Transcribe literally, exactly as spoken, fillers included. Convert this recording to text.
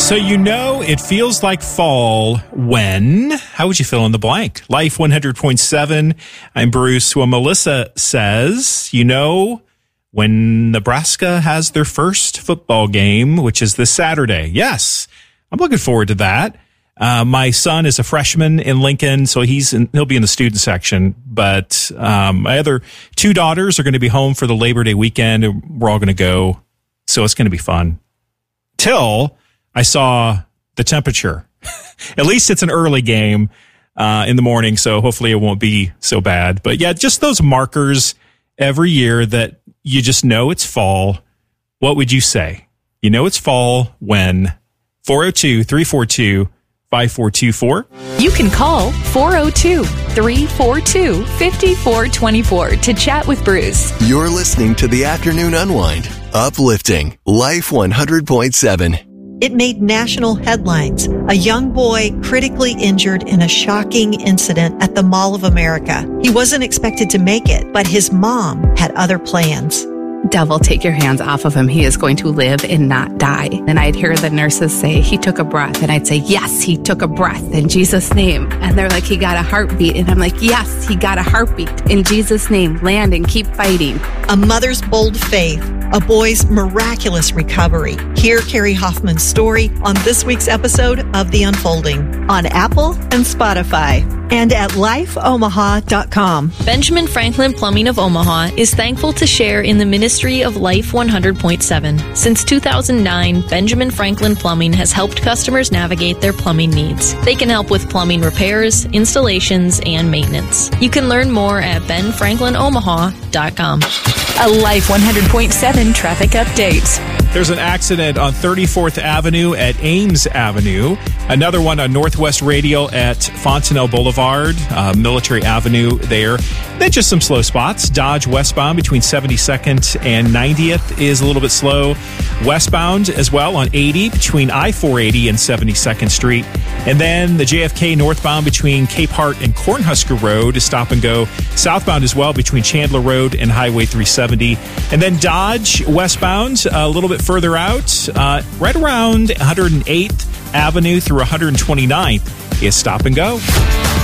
So you know it feels like fall when, how would you fill in the blank? Life one hundred point seven, I'm Bruce. Well, Melissa says, you know, when Nebraska has their first football game, which is this Saturday. Yes, I'm looking forward to that. Uh, my son is a freshman in Lincoln, so he's in, he'll be in the student section. But um, my other two daughters are going to be home for the Labor Day weekend, and we're all going to go. So it's going to be fun. Till I saw the temperature. At least it's an early game uh, in the morning, so hopefully it won't be so bad. But yeah, just those markers every year that you just know it's fall. What would you say? You know it's fall when? four oh two, three four two, five four two four. You can call four oh two, three four two, five four two four to chat with Bruce. You're listening to the Afternoon Unwind. Uplifting Life one hundred point seven. It made national headlines. A young boy critically injured in a shocking incident at the Mall of America. He wasn't expected to make it, but his mom had other plans. Devil, take your hands off of him. He is going to live and not die. And I'd hear the nurses say, he took a breath. And I'd say, yes, he took a breath in Jesus' name. And they're like, he got a heartbeat. And I'm like, yes, he got a heartbeat in Jesus' name. Land and keep fighting. A mother's bold faith. A boy's miraculous recovery. Hear Carrie Hoffman's story on this week's episode of The Unfolding on Apple and Spotify and at life omaha dot com. Benjamin Franklin Plumbing of Omaha is thankful to share in the ministry of Life one hundred point seven. Since two thousand nine, Benjamin Franklin Plumbing has helped customers navigate their plumbing needs. They can help with plumbing repairs, installations, and maintenance. You can learn more at ben franklin omaha dot com. A Life one hundred point seven traffic update. There's an accident on thirty-fourth Avenue at Ames Avenue. Another one on Northwest Radial at Fontenelle Boulevard, uh, Military Avenue there. Then just some slow spots. Dodge westbound between seventy-second and ninetieth is a little bit slow. Westbound as well on eighty between I four eighty and seventy-second Street. And then the J F K northbound between Cape Hart and Cornhusker Road is stop and go. Southbound as well between Chandler Road and Highway three seventy. And then Dodge westbound a little bit further out, uh, right around one hundred eighth Avenue through one hundred twenty-ninth is stop and go.